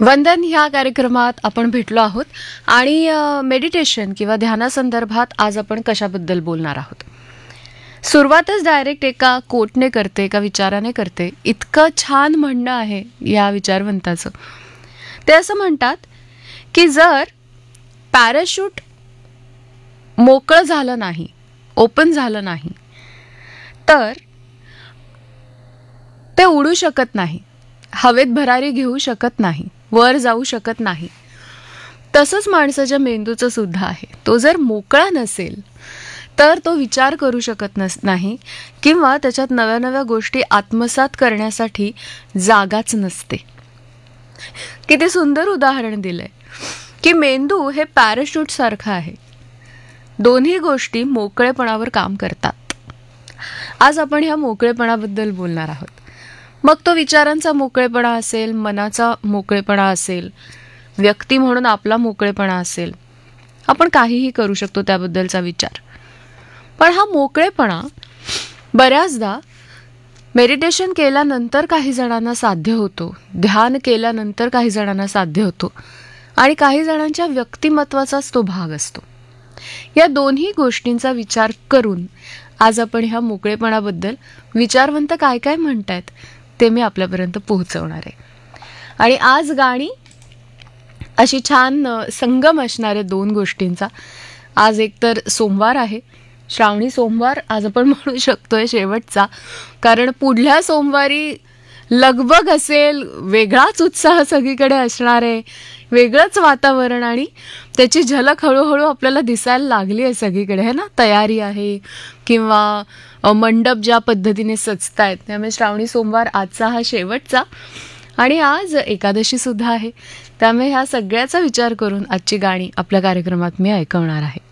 वंदन ह्या कार्यक्रमात आपण भेटलो आहोत आणि मेडिटेशन किंवा ध्यानासंदर्भात आज आपण कशाबद्दल बोलणार आहोत. सुरुवातच डायरेक्ट एका कोटने करते, एका विचाराने करते. इतकं छान म्हणणं आहे या विचारवंताचं. ते असं म्हणतात की जर पॅराशूट मोकळं झालं नाही, ओपन झालं नाही, तर ते उडू शकत नाही, हवेत भरारी घेऊ शकत नाही, वर जाऊ शकत नाही. तसंच माणसाच्या मेंदूचं सुद्धा आहे. तो जर मोकळा नसेल तर तो विचार करू शकत नाही किंवा त्याच्यात नव्या नव्या गोष्टी आत्मसात करण्यासाठी जागाच नसते. किती सुंदर उदाहरण दिलंय की मेंदू हे पॅराशूट सारखं आहे. दोन्ही गोष्टी मोकळेपणावर काम करतात. आज आपण ह्या मोकळेपणाबद्दल बोलणार आहोत. मग तो विचारांचा मोकळेपणा असेल, मनाचा मोकळेपणा असेल, व्यक्ती म्हणून आपला मोकळेपणा असेल, आपण काहीही करू शकतो त्याबद्दलचा विचार. पण हा मोकळेपणा बऱ्याचदा मेडिटेशन केल्यानंतर काही जणांना साध्य होतो, ध्यान केल्यानंतर काही जणांना साध्य होतो आणि काही जणांच्या व्यक्तिमत्वाचाच तो भाग असतो. या दोन्ही गोष्टींचा विचार करून आज आपण ह्या मोकळेपणाबद्दल विचारवंत काय काय म्हणतायत ते मी आपल्यापर्यंत पोहोचवणार आहे. आणि आज गाणी अशी छान संगम असणार आहे दोन गोष्टींचा. आज एकतर सोमवार आहे, श्रावणी सोमवार आज आपण म्हणू शकतोय शेवटचा, कारण पुढल्या सोमवारी लगबग असेल, वेगळाच उत्साह सगळीकडे असणार आहे, वेगळंच वातावरण आणि त्याची झलक हळूहळू आपल्याला दिसायला लागली आहे सगळीकडे, है ना. तयारी आहे किंवा मंडप ज्या पद्धतीने सजतायत. त्यामुळे श्रावणी सोमवार आजचा हा शेवटचा आणि आज एकादशी सुद्धा आहे. त्यामुळे ह्या सगळ्याचा विचार करून आजची गाणी आपल्या कार्यक्रमात मी ऐकवणार आहे.